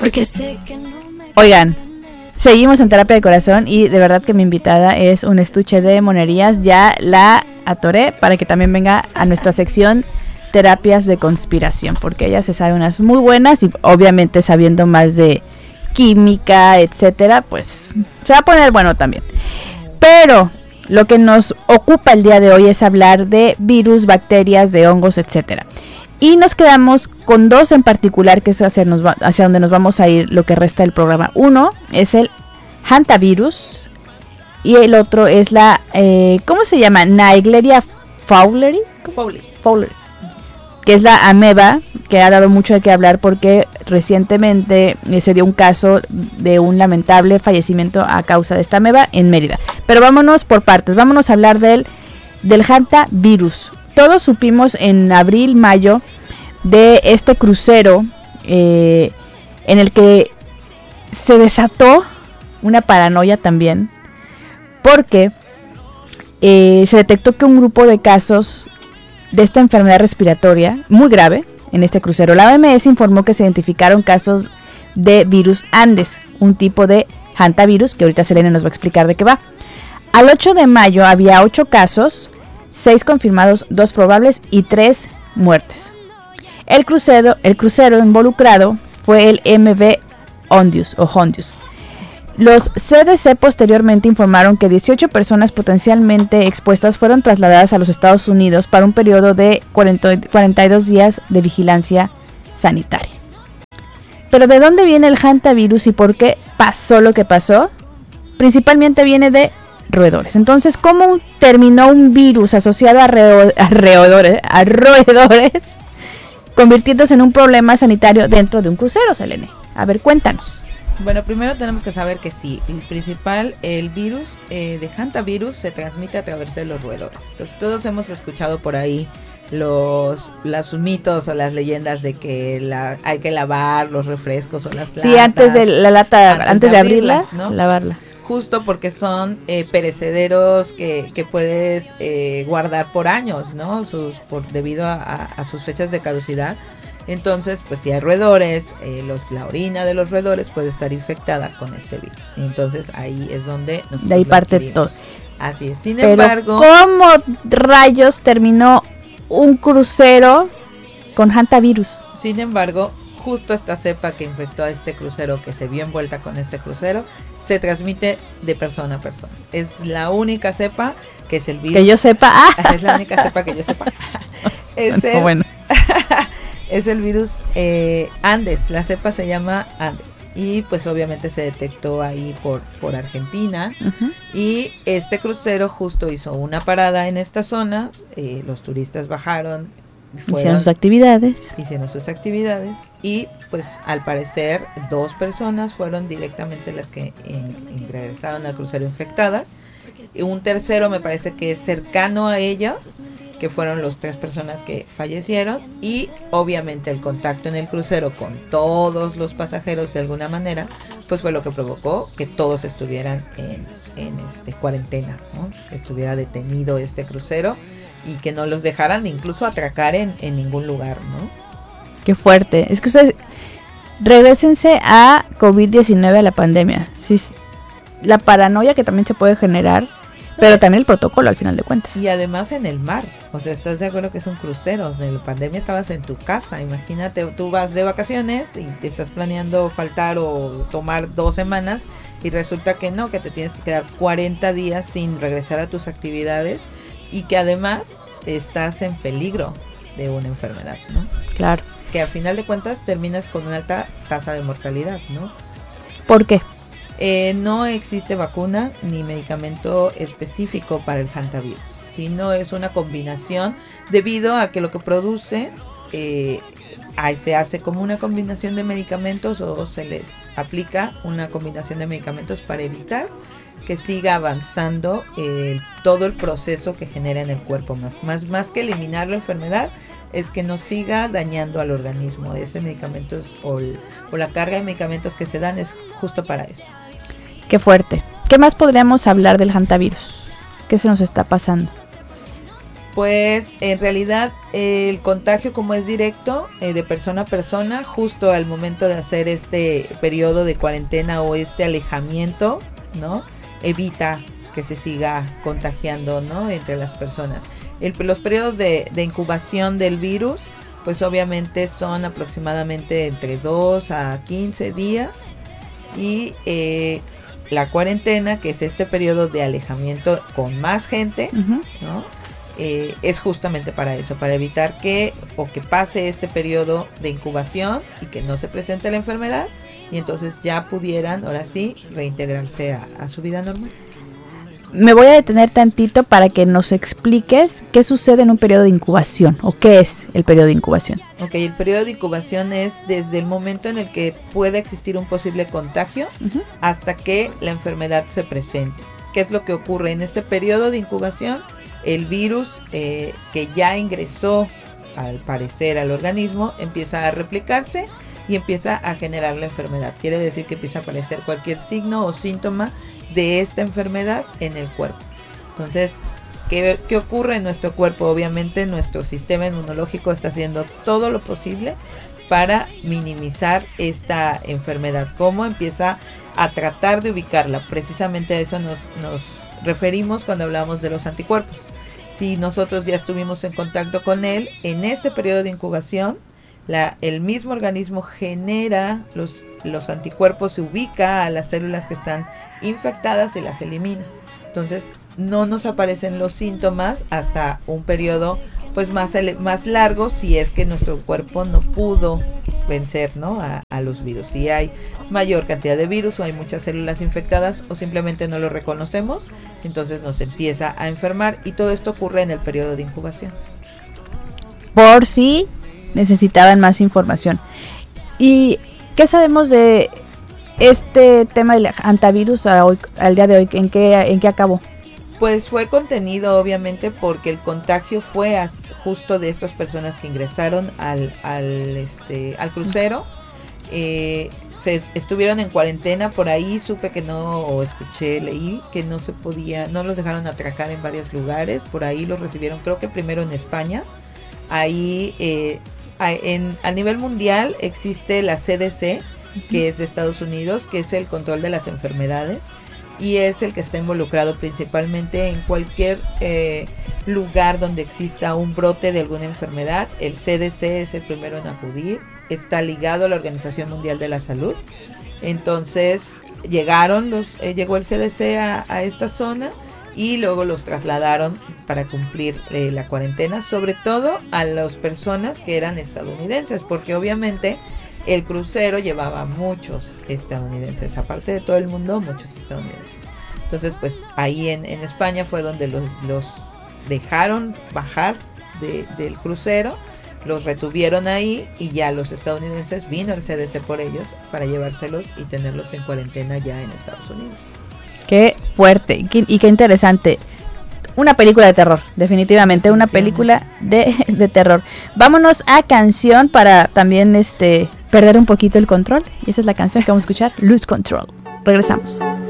porque sé que no me... Oigan, seguimos en Terapia de Corazón y de verdad que mi invitada es un estuche de monerías. Ya la atoré para que también venga a nuestra sección Terapias de Conspiración, porque ella se sabe unas muy buenas y obviamente sabiendo más de química, etcétera, pues se va a poner bueno también. Pero lo que nos ocupa el día de hoy es hablar de virus, bacterias, de hongos, etcétera. Y nos quedamos con dos en particular, que es hacia donde nos vamos a ir lo que resta del programa. Uno es el hantavirus y el otro es la, ¿cómo se llama? Naegleria fowleri, que es la ameba, que ha dado mucho de qué hablar porque recientemente se dio un caso de un lamentable fallecimiento a causa de esta ameba en Mérida. Pero vámonos por partes, vámonos a hablar del hantavirus. Todos supimos en abril, mayo de este crucero en el que se desató una paranoia también porque se detectó que un grupo de casos de esta enfermedad respiratoria muy grave en este crucero. La OMS informó que se identificaron casos de virus Andes, un tipo de hantavirus que ahorita Selene nos va a explicar de qué va. Al 8 de mayo había 8 casos, 6 confirmados, 2 probables y 3 muertes. El crucero involucrado fue el MV Hondius. Los CDC posteriormente informaron que 18 personas potencialmente expuestas fueron trasladadas a los Estados Unidos para un periodo de 42 días de vigilancia sanitaria. Pero ¿de dónde viene el hantavirus y por qué pasó lo que pasó? Principalmente viene de roedores. Entonces, ¿cómo terminó un virus asociado a roedores convirtiéndose en un problema sanitario dentro de un crucero, Selene? A ver, cuéntanos. Bueno, primero tenemos que saber que sí, el virus de hantavirus se transmite a través de los roedores. Entonces todos hemos escuchado por ahí los mitos o las leyendas de que hay que lavar los refrescos o las latas. Sí, antes de la lata, antes de abrirla, ¿no? Lavarla. Justo porque son perecederos que puedes guardar por años, ¿no? Debido a sus fechas de caducidad. Entonces, pues si hay roedores, la orina de los roedores puede estar infectada con este virus. Y entonces ahí es donde de ahí parte todo. Así es. Sin embargo, ¿cómo rayos terminó un crucero con hantavirus? Sin embargo, justo esta cepa que infectó a este crucero, que se vio envuelta con este crucero, se transmite de persona a persona. Es la única cepa que es el virus. Que yo sepa. Es la única cepa que yo sepa. Es el virus Andes. La cepa se llama Andes. Y pues obviamente se detectó ahí por Argentina. Uh-huh. Y este crucero justo hizo una parada en esta zona. Los turistas bajaron. Hicieron sus actividades. Y pues al parecer 2 personas fueron directamente las que ingresaron al crucero infectadas. Y un tercero me parece que es cercano a ellos, que fueron los 3 personas que fallecieron. Y obviamente el contacto en el crucero con todos los pasajeros de alguna manera pues fue lo que provocó que todos estuvieran en cuarentena, ¿no? Que estuviera detenido este crucero y que no los dejaran incluso atracar en ningún lugar, ¿no? Qué fuerte. Es que ustedes regrésense a COVID-19, a la pandemia. Sí, la paranoia que también se puede generar, pero también el protocolo al final de cuentas. Y además en el mar, o sea, ¿estás de acuerdo que es un crucero? En la pandemia estabas en tu casa, imagínate, tú vas de vacaciones y te estás planeando faltar o tomar 2 semanas y resulta que no, que te tienes que quedar 40 días sin regresar a tus actividades y que además estás en peligro de una enfermedad, ¿no? Claro. Que al final de cuentas terminas con una alta tasa de mortalidad, ¿no? ¿Por qué? No existe vacuna ni medicamento específico para el hantavirus, sino es una combinación debido a que lo que produce se hace como una combinación de medicamentos o se les aplica una combinación de medicamentos para evitar que siga avanzando todo el proceso que genera en el cuerpo. Más que eliminar la enfermedad, es que no siga dañando al organismo. Ese medicamento o la carga de medicamentos que se dan es justo para eso. Qué fuerte. ¿Qué más podríamos hablar del hantavirus? ¿Qué se nos está pasando? Pues en realidad el contagio, como es directo, de persona a persona, justo al momento de hacer este periodo de cuarentena o este alejamiento, ¿no? Evita que se siga contagiando, ¿no? Entre las personas. Los periodos de incubación del virus, pues obviamente son aproximadamente entre 2 a 15 días. Y la cuarentena, que es este periodo de alejamiento con más gente, ¿no? Es justamente para eso, para evitar que pase este periodo de incubación y que no se presente la enfermedad, y entonces ya pudieran, ahora sí, reintegrarse a su vida normal. Me voy a detener tantito para que nos expliques qué sucede en un periodo de incubación, o qué es el periodo de incubación. Ok, el periodo de incubación es desde el momento en el que puede existir un posible contagio hasta que la enfermedad se presente. ¿Qué es lo que ocurre en este periodo de incubación? El virus que ya ingresó, al parecer, al organismo, empieza a replicarse y empieza a generar la enfermedad. Quiere decir que empieza a aparecer cualquier signo o síntoma de esta enfermedad en el cuerpo. Entonces, ¿qué ocurre en nuestro cuerpo? Obviamente nuestro sistema inmunológico está haciendo todo lo posible para minimizar esta enfermedad. ¿Cómo? Empieza a tratar de ubicarla. Precisamente a eso nos referimos cuando hablamos de los anticuerpos. Si nosotros ya estuvimos en contacto con él, en este periodo de incubación, el mismo organismo genera los anticuerpos, se ubica a las células que están infectadas y las elimina. Entonces no nos aparecen los síntomas hasta un periodo pues más largo, si es que nuestro cuerpo no pudo vencer, ¿no? a los virus. Si hay mayor cantidad de virus o hay muchas células infectadas o simplemente no lo reconocemos, entonces nos empieza a enfermar, y todo esto ocurre en el periodo de incubación. Por si necesitaban más información. ¿Y qué sabemos de este tema del hantavirus al día de hoy? ¿En qué acabó? Pues fue contenido, obviamente, porque el contagio fue justo de estas personas que ingresaron al crucero. Se estuvieron en cuarentena. Por ahí supe que no, o escuché, leí que no se podía, no los dejaron atracar en varios lugares. Por ahí los recibieron, creo que primero en España. Ahí a nivel mundial existe la CDC, que es de Estados Unidos, que es el control de las enfermedades, y es el que está involucrado principalmente en cualquier lugar donde exista un brote de alguna enfermedad. El CDC es el primero en acudir, está ligado a la Organización Mundial de la Salud. Entonces llegó el CDC a esta zona y luego los trasladaron para cumplir la cuarentena, sobre todo a las personas que eran estadounidenses, porque obviamente el crucero llevaba muchos estadounidenses, aparte de todo el mundo, muchos estadounidenses. Entonces, pues ahí en España fue donde los dejaron bajar del crucero, los retuvieron ahí, y ya los estadounidenses, vino el CDC por ellos para llevárselos y tenerlos en cuarentena ya en Estados Unidos. Qué fuerte y qué interesante. Una película de terror, definitivamente una película de terror. Vámonos a canción para también perder un poquito el control. Y esa es la canción que vamos a escuchar, Lose Control. Regresamos.